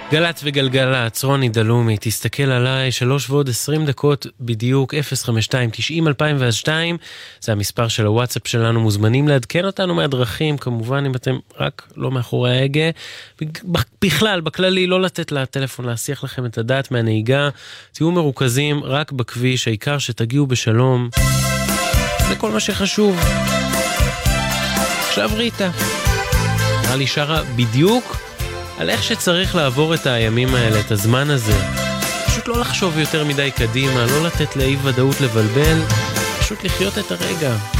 גלץ וגלגלץ, רוני דלומי, תסתכל עליי, 3:20 בדיוק, 052-90-2002, זה המספר של הוואטסאפ שלנו, מוזמנים לעדכן אותנו מהדרכים, כמובן אם אתם רק לא מאחורי ההגה, בכלל, בכללי, לא לתת לטלפון להסיח לכם את הדעת מהנהיגה, תהיו מרוכזים רק בכביש, העיקר שתגיעו בשלום, זה כל מה שחשוב. עכשיו ריטה, נראה לי שרה בדיוק, על איך שצריך לעבור את הימים האלה, את הזמן הזה. פשוט לא לחשוב יותר מדי קדימה, לא לתת לאי ודאות לבלבל, פשוט לחיות את הרגע.